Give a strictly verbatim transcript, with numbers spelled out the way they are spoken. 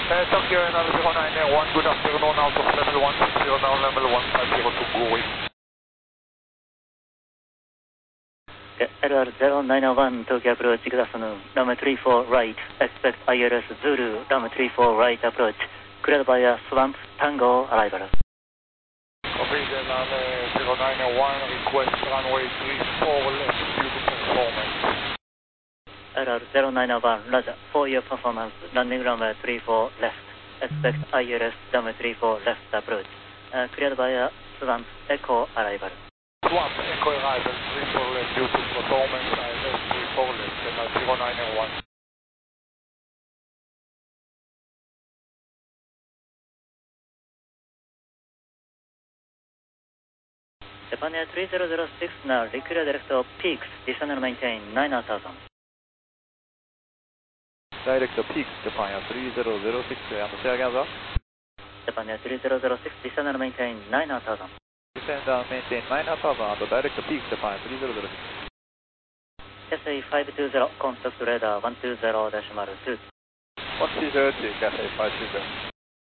Uh, Tokyo N R zero nine one, good afternoon, out of level one six zero, now level one five zero to Guri. L R zero nine one, Tokyo approach, good afternoon, runway three four right, expect I L S Zulu, runway three four right approach, cleared by a swamp, Tango, arrival. Copy, L R zero nine one, request runway three four left due to performance. L R zero nine one, Roger, for your performance, landing runway three four left, expect I L S runway three four left approach, uh, cleared by a swamp, Echo, arrival. Swamp, Echo arrival, three four left due to performance, I L S three four left, L R zero nine one. Japan Air three zero zero six now, declare direct of peaks, descend and maintain nine thousand. Direct peaks, Japan Air three zero zero six, and say again, sir. Japan Air three zero zero six, descend and maintain nine thousand. Descend and maintain nine thousand, and direct peaks, Japan Air three zero zero six. S A five two zero, contact radar one two zero decimal two. one two zero two, Cathay five two zero.